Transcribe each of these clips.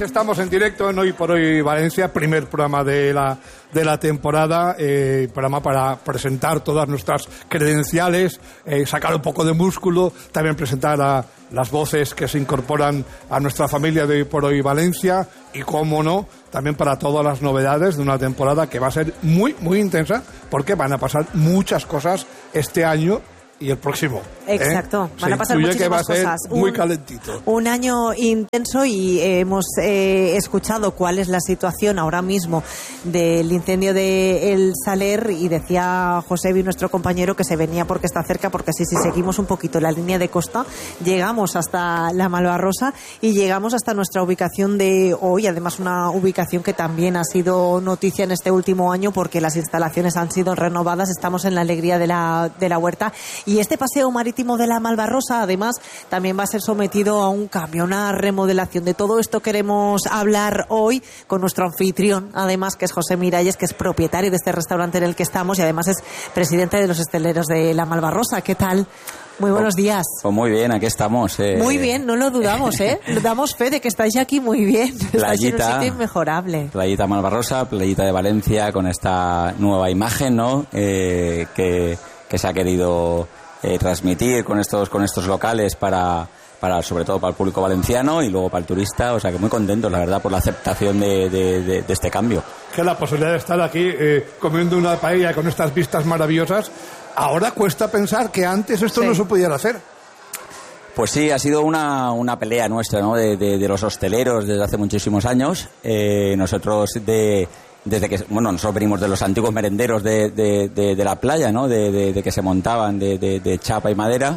Estamos en directo en Hoy por Hoy Valencia, primer programa de la temporada, programa para presentar todas nuestras credenciales, sacar un poco de músculo, también presentar a las voces que se incorporan a nuestra familia de Hoy por Hoy Valencia y, cómo no, también para todas las novedades de una temporada que va a ser muy, muy intensa, porque van a pasar muchas cosas este año y el próximo. Exacto, van a pasar muchísimas cosas. Muy calentito. Un año intenso y hemos escuchado cuál es la situación ahora mismo del incendio de El Saler y decía Josebi, nuestro compañero, que se venía porque está cerca, porque si seguimos un poquito la línea de costa, llegamos hasta la Malvarrosa y llegamos hasta nuestra ubicación de hoy, además una ubicación que también ha sido noticia en este último año porque las instalaciones han sido renovadas, estamos en la alegría de la huerta. Y este paseo marítimo de la Malvarrosa, además, también va a ser sometido a un cambio, una remodelación. De todo esto queremos hablar hoy con nuestro anfitrión, además, que es José Miralles, que es propietario de este restaurante en el que estamos y además es presidente de los hosteleros de la Malvarrosa. ¿Qué tal? Muy buenos días. Pues muy bien, aquí estamos. Muy bien, no lo dudamos, damos fe de que estáis aquí muy bien. Estáis en un sitio inmejorable. Playita Malvarrosa, playita de Valencia, con esta nueva imagen, ¿no? Que se ha querido transmitir con estos locales para sobre todo para el público valenciano y luego para el turista, o sea que muy contentos, la verdad, por la aceptación de este cambio. Que la posibilidad de estar aquí comiendo una paella con estas vistas maravillosas, ahora cuesta pensar que antes esto no se pudiera hacer. Pues sí, ha sido una pelea nuestra, ¿no? De los hosteleros desde hace muchísimos años. Nosotros nosotros venimos de los antiguos merenderos de la playa, ¿no? De que se montaban de chapa y madera.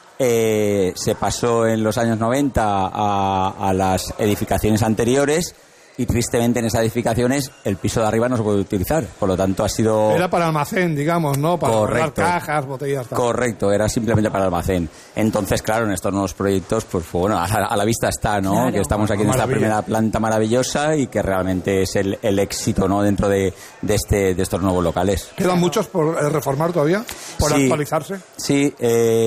Se pasó en los años 90 a las edificaciones anteriores y tristemente en esas edificaciones el piso de arriba no se puede utilizar, por lo tanto ha sido... Era para almacén, digamos, ¿no? Para guardar cajas, botellas... Tal. Correcto, era simplemente para almacén. Entonces, claro, en estos nuevos proyectos, pues bueno, a la vista está, ¿no? Claro. Que estamos aquí en esta primera planta maravillosa y que realmente es el éxito, ¿no? Dentro de estos nuevos locales. ¿Quedan muchos por reformar todavía? ¿Por actualizarse? Sí,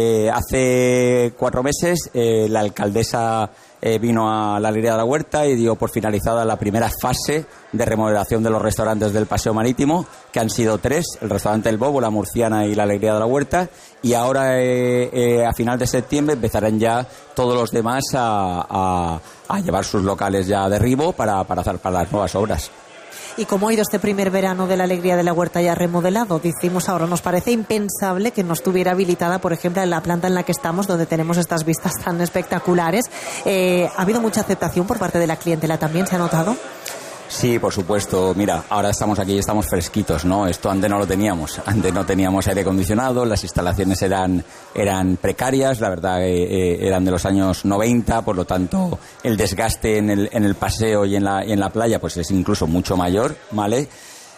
hace 4 meses la alcaldesa... vino a la Alegría de la Huerta y dio por finalizada la primera fase de remodelación de los restaurantes del Paseo Marítimo, que han sido 3, el restaurante El Bobo, la Murciana y la Alegría de la Huerta, y ahora a final de septiembre empezarán ya todos los demás a llevar sus locales ya a derribo para hacer para las nuevas obras. ¿Y cómo ha ido este primer verano de la Alegría de la Huerta ya remodelado? Decimos ahora, nos parece impensable que no estuviera habilitada, por ejemplo, en la planta en la que estamos, donde tenemos estas vistas tan espectaculares. ¿Ha habido mucha aceptación por parte de la clientela también? ¿Se ha notado? Sí, por supuesto. Mira, ahora estamos aquí y estamos fresquitos, ¿no? Esto antes no lo teníamos. Antes no teníamos aire acondicionado, las instalaciones eran precarias, la verdad, eran de los años 90, por lo tanto, el desgaste en el paseo y en la playa pues es incluso mucho mayor, ¿vale?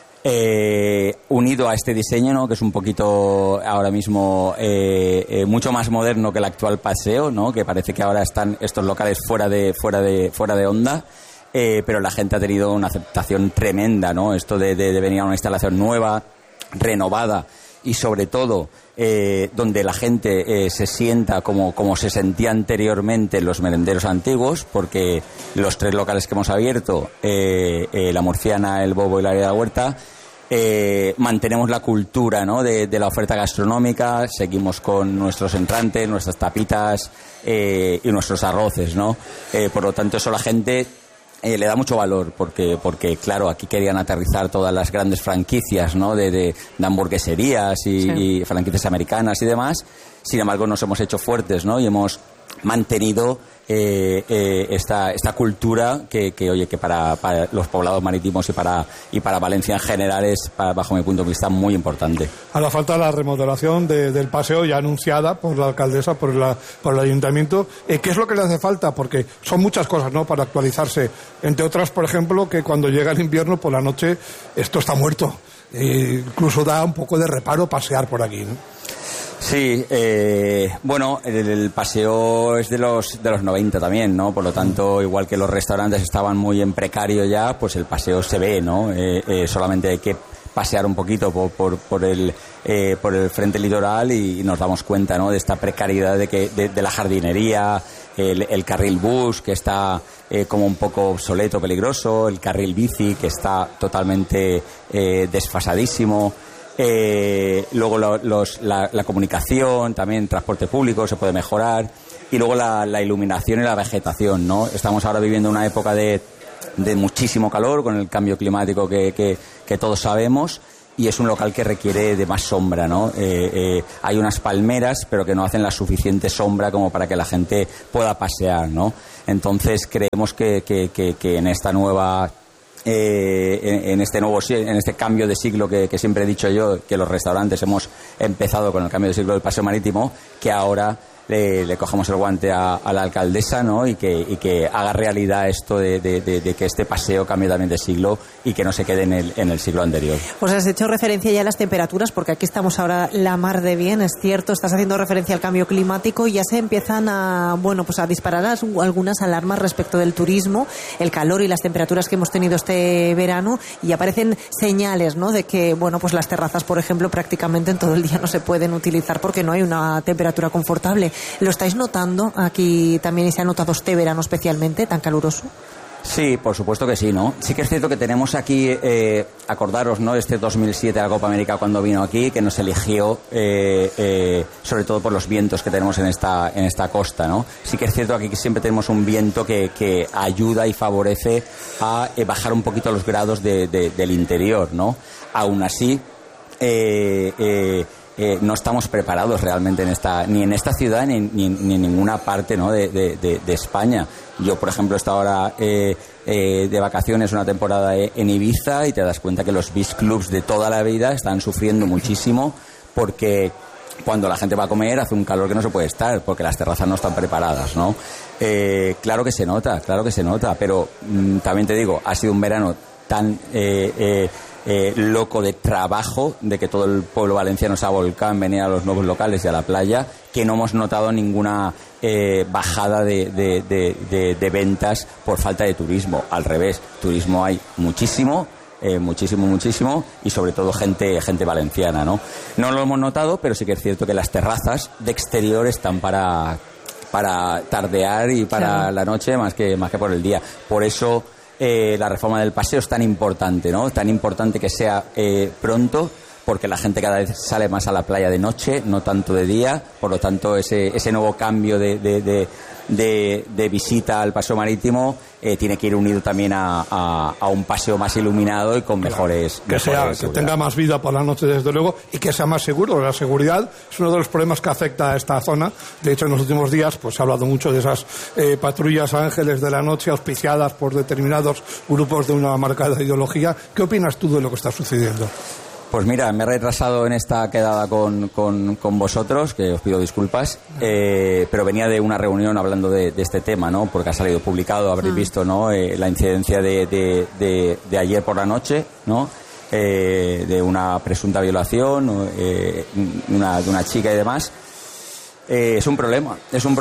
Unido a este diseño, ¿no? Que es un poquito ahora mismo mucho más moderno que el actual paseo, ¿no? Que parece que ahora están estos locales fuera de onda. Pero la gente ha tenido una aceptación tremenda, ¿no? Esto de venir a una instalación nueva, renovada y sobre todo donde la gente se sienta como se sentía anteriormente en los merenderos antiguos, porque los 3 locales que hemos abierto, la Murciana, El Bobo y la Alegría de la Huerta, mantenemos la cultura, ¿no? de la oferta gastronómica, seguimos con nuestros entrantes, nuestras tapitas y nuestros arroces, ¿no? Por lo tanto, eso la gente... le da mucho valor porque claro, aquí querían aterrizar todas las grandes franquicias, ¿no? de hamburgueserías y franquicias americanas y demás. Sin embargo, nos hemos hecho fuertes, ¿no? Y hemos mantenido esta cultura que oye, que para los poblados marítimos y para Valencia en general es, bajo mi punto de vista, muy importante. A la falta de la remodelación del paseo ya anunciada por la alcaldesa, por el ayuntamiento, ¿qué es lo que le hace falta? Porque son muchas cosas, ¿no? Para actualizarse. Entre otras, por ejemplo, que cuando llega el invierno por la noche esto está muerto. Incluso da un poco de reparo pasear por aquí, ¿no? Sí, bueno, el paseo es de los 90 también, ¿no? Por lo tanto, igual que los restaurantes estaban muy en precario ya, pues el paseo se ve, ¿no? Solamente hay que pasear un poquito por por el frente litoral y nos damos cuenta, ¿no?, de esta precariedad de la jardinería, el carril bus que está como un poco obsoleto, peligroso, el carril bici que está totalmente desfasadísimo. Luego la comunicación, también transporte público se puede mejorar, y luego la iluminación y la vegetación, ¿no? Estamos ahora viviendo una época de muchísimo calor con el cambio climático que todos sabemos, y es un local que requiere de más sombra, ¿no? Hay unas palmeras, pero que no hacen la suficiente sombra como para que la gente pueda pasear, ¿no? Entonces creemos que en esta nueva en este cambio de siglo que siempre he dicho yo, que los restaurantes hemos empezado con el cambio de siglo del paseo marítimo, que ahora le cogemos el guante a la alcaldesa, ¿no?, y que haga realidad esto de que este paseo cambie también de siglo y que no se quede en el siglo anterior. Pues has hecho referencia ya a las temperaturas, porque aquí estamos ahora la mar de bien, es cierto, estás haciendo referencia al cambio climático y ya se empiezan a disparar algunas alarmas respecto del turismo, el calor y las temperaturas que hemos tenido este verano, y aparecen señales, ¿no?, de que, pues las terrazas, por ejemplo, prácticamente en todo el día no se pueden utilizar porque no hay una temperatura confortable. ¿Lo estáis notando aquí también, y se ha notado este verano especialmente tan caluroso? Sí, por supuesto que sí, ¿no? Sí que es cierto que tenemos aquí, acordaros, ¿no?, este 2007 a la Copa América cuando vino aquí, que nos eligió sobre todo por los vientos que tenemos en esta costa, ¿no? Sí que es cierto aquí que siempre tenemos un viento que ayuda y favorece a bajar un poquito los grados del interior, ¿no? Aún así, no estamos preparados realmente ni en esta ciudad ni en ninguna parte, ¿no?, de España. Yo, por ejemplo, he estado ahora de vacaciones una temporada en Ibiza, y te das cuenta que los beach clubs de toda la vida están sufriendo muchísimo porque cuando la gente va a comer hace un calor que no se puede estar porque las terrazas no están preparadas, ¿no? Claro que se nota, pero también te digo, ha sido un verano tan loco de trabajo, de que todo el pueblo valenciano se ha volcado en venir a los nuevos locales y a la playa, que no hemos notado ninguna bajada de ventas por falta de turismo. Al revés, turismo hay muchísimo, y sobre todo gente valenciana, ¿no? No lo hemos notado, pero sí que es cierto que las terrazas de exterior están para tardear y para la noche más que por el día. Por eso la reforma del paseo es tan importante, ¿no? Tan importante que sea pronto, porque la gente cada vez sale más a la playa de noche, no tanto de día. Por lo tanto, ese nuevo cambio de visita al paseo marítimo tiene que ir unido también a un paseo más iluminado y con mejores que tenga más vida por la noche, desde luego, y que sea más seguro. La seguridad es uno de los problemas que afecta a esta zona. De hecho, en los últimos días se ha hablado mucho de esas patrullas ángeles de la noche auspiciadas por determinados grupos de una marcada ideología. ¿Qué opinas tú de lo que está sucediendo? Pues mira, me he retrasado en esta quedada con vosotros, que os pido disculpas, pero venía de una reunión hablando de este tema, ¿no? Porque ha salido publicado, habréis visto, ¿no?, la incidencia de ayer por la noche, ¿no?, de una presunta violación de una chica y demás. Es un problema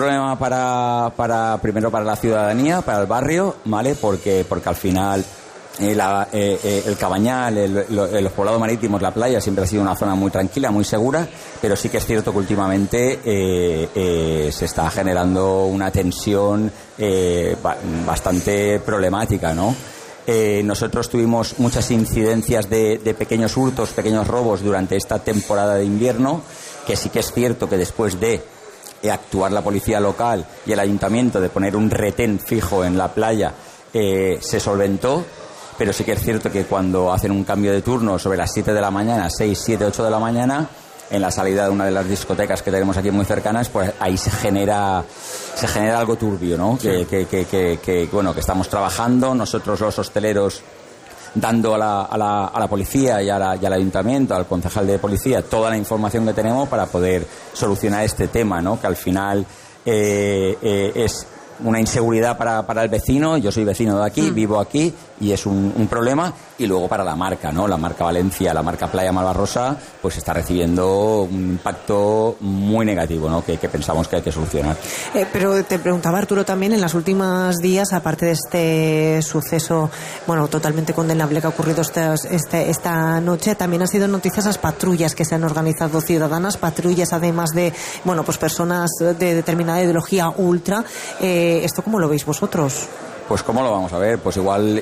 primero para la ciudadanía, para el barrio, ¿vale? Porque al final el Cabañal, los poblados marítimos, la playa siempre ha sido una zona muy tranquila, muy segura, pero sí que es cierto que últimamente se está generando una tensión bastante problemática, ¿no? Nosotros tuvimos muchas incidencias de pequeños hurtos, pequeños robos durante esta temporada de invierno, que sí que es cierto que después de actuar la policía local y el ayuntamiento de poner un retén fijo en la playa, se solventó. Pero sí que es cierto que cuando hacen un cambio de turno sobre las 7 de la mañana, 6, 7, 8 de la mañana, en la salida de una de las discotecas que tenemos aquí muy cercanas, pues ahí se genera algo turbio, ¿no? Sí. Que estamos trabajando, nosotros los hosteleros dando a la policía y al ayuntamiento, al concejal de policía, toda la información que tenemos para poder solucionar este tema, ¿no? Que al final es una inseguridad para el vecino. Yo soy vecino de aquí, vivo aquí, y es un problema. Y luego para la marca, ¿no? La marca Valencia, la marca Playa Malvarrosa, pues está recibiendo un impacto muy negativo, ¿no? Que pensamos que hay que solucionar. Pero te preguntaba, Arturo, también en los últimos días, aparte de este suceso, bueno, totalmente condenable que ha ocurrido esta noche, también han sido noticias las patrullas que se han organizado ciudadanas, patrullas además de, bueno, pues personas de determinada ideología ultra. ¿Esto cómo lo veis vosotros? Pues cómo lo vamos a ver, pues igual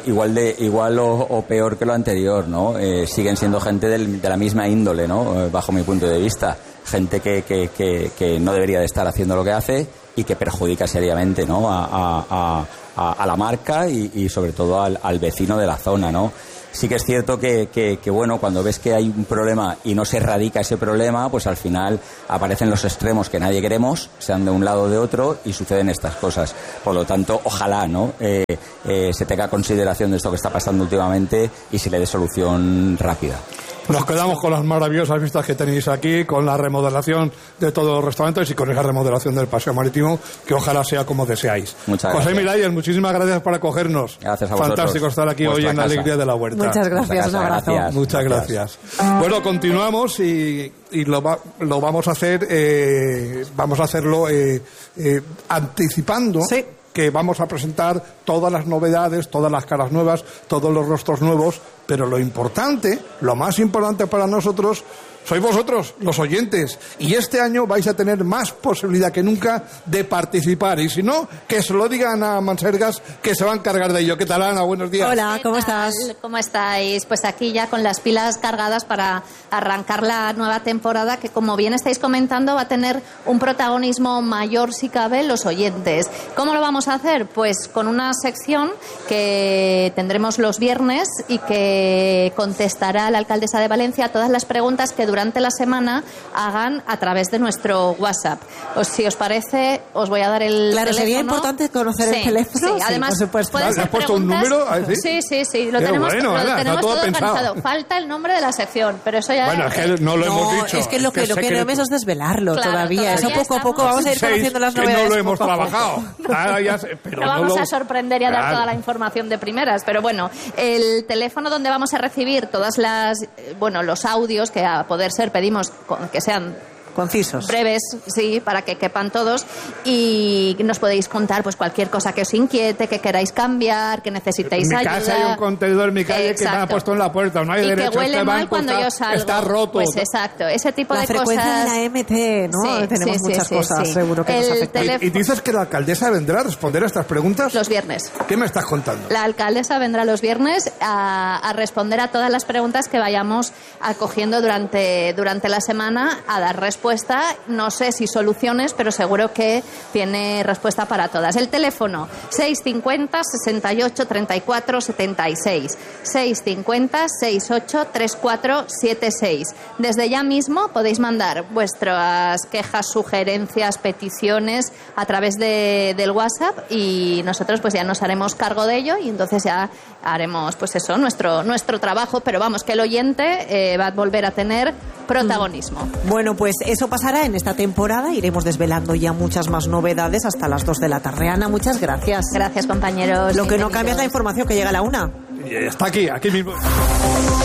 o peor que lo anterior, ¿no? Siguen siendo gente de la misma índole, ¿no? Bajo mi punto de vista, gente que no debería de estar haciendo lo que hace y que perjudica seriamente, ¿no? A la marca y sobre todo al vecino de la zona, ¿no? Sí que es cierto que bueno, cuando ves que hay un problema y no se erradica ese problema, pues al final aparecen los extremos que nadie queremos, sean de un lado o de otro, y suceden estas cosas. Por lo tanto, ojalá, ¿no? Se tenga consideración de esto que está pasando últimamente y se le dé solución rápida. Nos quedamos con las maravillosas vistas que tenéis aquí, con la remodelación de todos los restaurantes y con esa remodelación del paseo marítimo, que ojalá sea como deseáis. Muchas gracias. José Miralles, muchísimas gracias por acogernos. Gracias a vosotros. Fantástico estar aquí hoy en la Alegría de la Huerta. Muchas gracias, un abrazo. Gracias. Muchas gracias. Bueno, continuamos y lo vamos a hacer, vamos a hacerlo anticipando. Sí. Que vamos a presentar todas las novedades, todas las caras nuevas, todos los rostros nuevos, pero lo importante, lo más importante para nosotros, sois vosotros, los oyentes, y este año vais a tener más posibilidad que nunca de participar, y si no, que se lo digan a Mansergas, que se va a encargar de ello. ¿Qué tal, Ana? Buenos días. Hola, ¿cómo estás? ¿Cómo estáis? Pues aquí ya con las pilas cargadas para arrancar la nueva temporada, que como bien estáis comentando va a tener un protagonismo mayor si cabe los oyentes. ¿Cómo lo vamos a hacer? Pues con una sección que tendremos los viernes y que contestará la alcaldesa de Valencia todas las preguntas que durante la semana hagan a través de nuestro WhatsApp. Si os parece, os voy a dar el Claro, teléfono. sería importante conocer el teléfono. Sí, además, por supuesto. pueden ¿Le ser has puesto un preguntas. número? Sí. Lo Qué tenemos, bueno, lo está tenemos todo todo pensado. organizado. Falta el nombre de la sección, pero eso ya... Bueno, es que no lo hemos dicho. Es que lo que queremos es desvelarlo Claro, todavía. Eso todavía poco a poco vamos a ir conociendo las que novedades. no lo hemos poco a poco. trabajado. Ahora ya sé, pero No no vamos lo... a sorprender y a dar Claro. toda la información de primeras, pero bueno, el teléfono donde vamos a recibir todas los audios, que a poder ser pedimos que sean Concisos. breves, sí, para que quepan todos, y nos podéis contar pues cualquier cosa que os inquiete, que queráis cambiar, que necesitéis En mi ayuda. casa hay un contenedor en mi calle que me ha Exacto. puesto en la puerta. No hay Y derecho. que huele este mal banco cuando yo salgo. está roto. Pues exacto, ese tipo La de frecuencia cosas. de la MT, ¿no? Sí, Tenemos sí, muchas sí, cosas, sí. seguro que nos El afectan. teléfono- ¿Y dices que la alcaldesa vendrá a responder a estas preguntas? Los viernes. ¿Qué me estás contando? La alcaldesa vendrá los viernes a responder a todas las preguntas que vayamos acogiendo durante la semana, a dar respuesta. No sé si soluciones, pero seguro que tiene respuesta para todas. El teléfono 650 68 34 76, 650 68 34 76. Desde ya mismo podéis mandar vuestras quejas, sugerencias, peticiones a través del WhatsApp, y nosotros pues ya nos haremos cargo de ello, y entonces ya haremos pues eso, nuestro trabajo, pero vamos, que el oyente va a volver a tener protagonismo. Bueno, pues eso pasará en esta temporada. Iremos desvelando ya muchas más novedades hasta las 2 de la tarde. Ana, muchas gracias. Gracias, compañeros. Lo que no Bienvenidos. cambia es la información que llega a la 1. Y está aquí mismo.